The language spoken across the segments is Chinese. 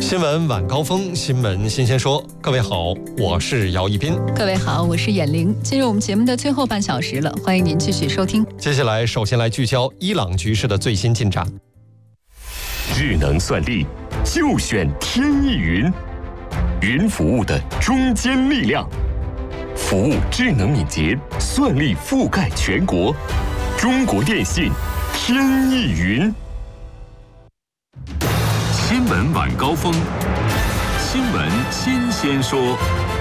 新闻晚高峰，新闻新鲜说。各位好，我是姚一斌。 各位好，我是闫玲。进入我们节目的最后半小时了，欢迎您继续收听。 接下来，首先来聚焦伊朗局势的最新进展。 智能算力，就选天翼云，云服务的中坚力量，服务智能敏捷，算力覆盖全国。中国电信，天翼云。新闻晚高峰，新闻新鲜说。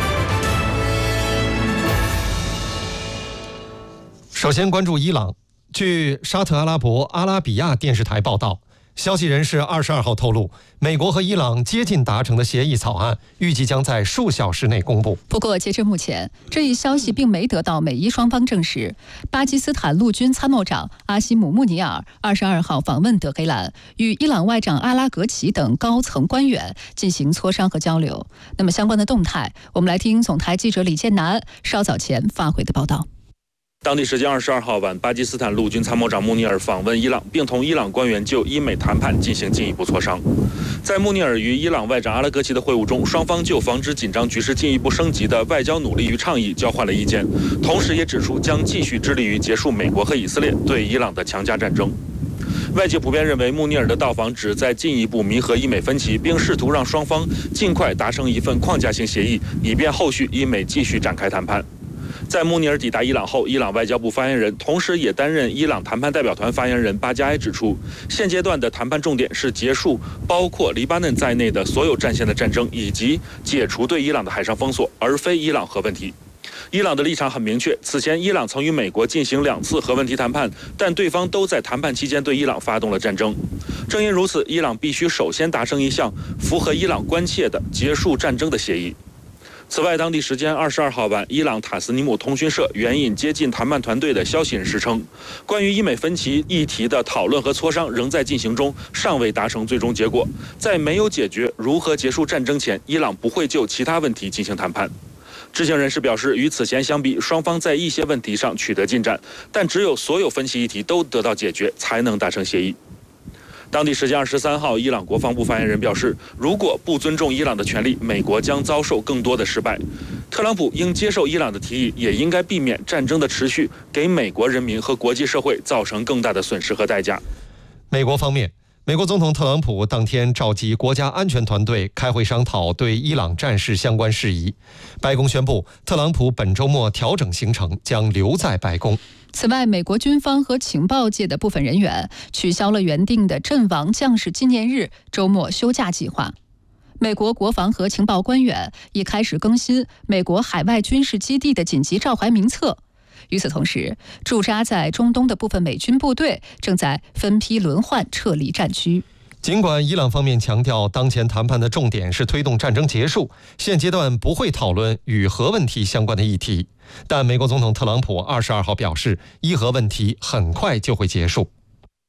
首先关注伊朗。据沙特阿拉伯阿拉比亚电视台报道，消息人士22号透露，美国和伊朗接近达成的协议草案，预计将在数小时内公布。 不过，截至目前，这一消息并没得到美伊双方证实。巴基斯坦陆军参谋长阿西姆·穆尼尔22号访问德黑兰，与伊朗外长阿拉格齐等高层官员进行磋商和交流。那么相关的动态，我们来听总台记者李建南稍早前发回的报道。 当地时间22号晚，巴基斯坦陆军参谋长穆尼尔访问伊朗，并同伊朗官员就伊美谈判进行进一步磋商。在穆尼尔与伊朗外长阿拉格齐的会晤中，双方就防止紧张局势进一步升级的外交努力与倡议交换了意见，同时也指出将继续致力于结束美国和以色列对伊朗的强加战争。外界普遍认为，穆尼尔的到访旨在进一步弥合伊美分歧，并试图让双方尽快达成一份框架性协议，以便后续伊美继续展开谈判。在穆尼尔抵达伊朗后，伊朗外交部发言人，同时也担任伊朗谈判代表团发言人巴加埃指出，现阶段的谈判重点是结束包括黎巴嫩在内的所有战线的战争，以及解除对伊朗的海上封锁，而非伊朗核问题。伊朗的立场很明确，此前伊朗曾与美国进行2次核问题谈判，但对方都在谈判期间对伊朗发动了战争。正因如此，伊朗必须首先达成一项符合伊朗关切的结束战争的协议。此外，当地时间22号晚，伊朗塔斯尼姆通讯社援引接近谈判团队的消息人士称，关于伊美分歧议题的讨论和磋商仍在进行中，尚未达成最终结果。在没有解决如何结束战争前，伊朗不会就其他问题进行谈判。知情人士表示，与此前相比，双方在一些问题上取得进展，但只有所有分歧议题都得到解决，才能达成协议。当地时间23号，伊朗国防部发言人表示，如果不尊重伊朗的权利，美国将遭受更多的失败。特朗普应接受伊朗的提议，也应该避免战争的持续给美国人民和国际社会造成更大的损失和代价。 美国方面，美国总统特朗普当天召集国家安全团队开会商讨对伊朗战事相关事宜。白宫宣布，特朗普本周末调整行程，将留在白宫。 此外，美国军方和情报界的部分人员取消了原定的阵亡将士纪念日周末休假计划。美国国防和情报官员已开始更新美国海外军事基地的紧急召回名册。与此同时，驻扎在中东的部分美军部队正在分批轮换撤离战区。 尽管伊朗方面强调，当前谈判的重点是推动战争结束，现阶段不会讨论与核问题相关的议题，但美国总统特朗普22号表示，伊核问题很快就会结束。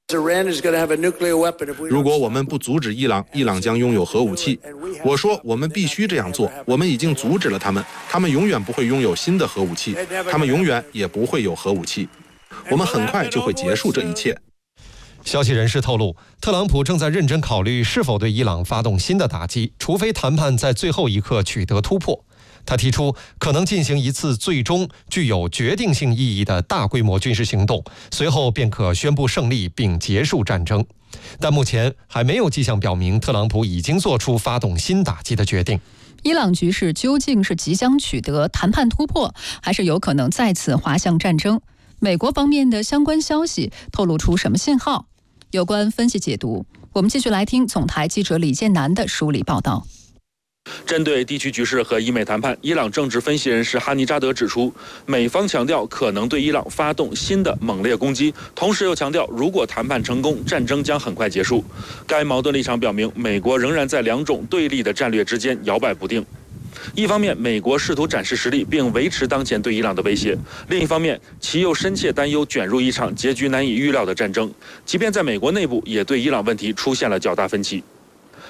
如果我们不阻止伊朗，伊朗将拥有核武器。我说我们必须这样做，我们已经阻止了他们，他们永远不会拥有新的核武器，他们永远也不会有核武器。我们很快就会结束这一切。 消息人士透露，特朗普正在认真考虑是否对伊朗发动新的打击，除非谈判在最后一刻取得突破。他提出可能进行一次最终具有决定性意义的大规模军事行动，随后便可宣布胜利并结束战争。但目前还没有迹象表明特朗普已经做出发动新打击的决定。 伊朗局势究竟是即将取得谈判突破，还是有可能再次滑向战争？美国方面的相关消息透露出什么信号？有关分析解读，我们继续来听总台记者李建南的梳理报道。 针对地区局势和伊美谈判，伊朗政治分析人士哈尼扎德指出，美方强调可能对伊朗发动新的猛烈攻击，同时又强调如果谈判成功，战争将很快结束。该矛盾立场表明，美国仍然在2种对立的战略之间摇摆不定。一方面，美国试图展示实力并维持当前对伊朗的威胁；另一方面，其又深切担忧卷入一场结局难以预料的战争，即便在美国内部，也对伊朗问题出现了较大分歧。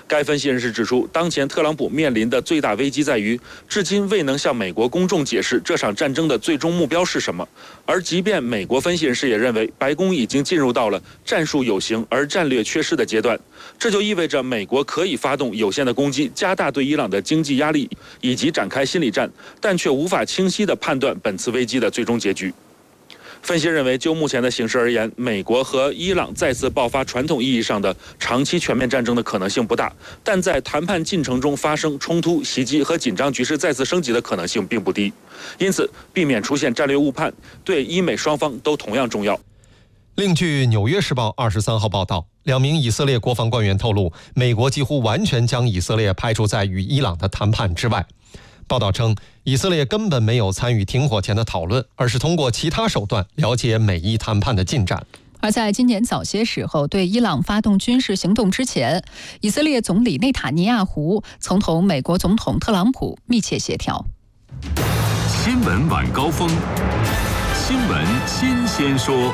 该分析人士指出，当前特朗普面临的最大危机在于，至今未能向美国公众解释这场战争的最终目标是什么。而即便美国分析人士也认为，白宫已经进入到了战术有形而战略缺失的阶段，这就意味着美国可以发动有限的攻击，加大对伊朗的经济压力，以及展开心理战，但却无法清晰地判断本次危机的最终结局。分析认为，就目前的形势而言，美国和伊朗再次爆发传统意义上的长期全面战争的可能性不大，但在谈判进程中发生冲突、袭击和紧张局势再次升级的可能性并不低。因此，避免出现战略误判，对伊美双方都同样重要。 另据《纽约时报》23号报道，2名以色列国防官员透露，美国几乎完全将以色列排除在与伊朗的谈判之外。报道称，以色列根本没有参与停火前的讨论，而是通过其他手段了解美伊谈判的进展。 而在今年早些时候对伊朗发动军事行动之前，以色列总理内塔尼亚胡曾同美国总统特朗普密切协调。 新闻晚高峰，新闻新鲜说。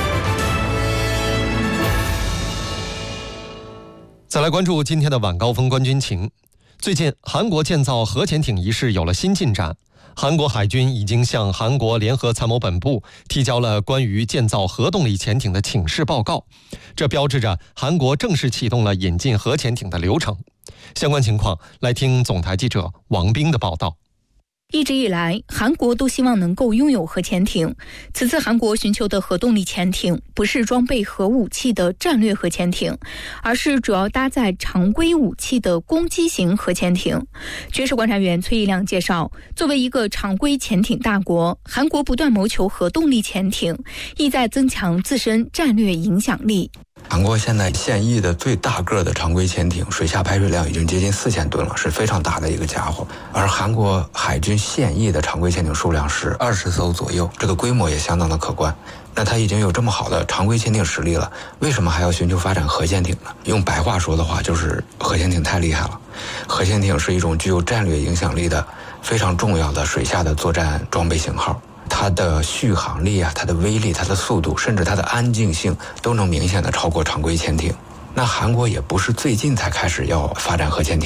再来关注今天的晚高峰观军情。最近，韩国建造核潜艇一事有了新进展。韩国海军已经向韩国联合参谋本部提交了关于建造核动力潜艇的请示报告，这标志着韩国正式启动了引进核潜艇的流程。相关情况，来听总台记者王冰的报道。 一直以来，韩国都希望能够拥有核潜艇。此次韩国寻求的核动力潜艇不是装备核武器的战略核潜艇，而是主要搭载常规武器的攻击型核潜艇。军事观察员崔义亮介绍，作为一个常规潜艇大国，韩国不断谋求核动力潜艇，意在增强自身战略影响力。 韩国现在现役的最大个的常规潜艇水下排水量已经接近4000吨了，是非常大的一个家伙。而韩国海军现役的常规潜艇数量是20艘左右，这个规模也相当的可观。那它已经有这么好的常规潜艇实力了，为什么还要寻求发展核潜艇呢？用白话说的话，就是核潜艇太厉害了。核潜艇是一种具有战略影响力的非常重要的水下的作战装备型号。它的续航力啊，它的威力，它的速度，甚至它的安静性都能明显的超过常规潜艇。那韩国也不是最近才开始要发展核潜艇。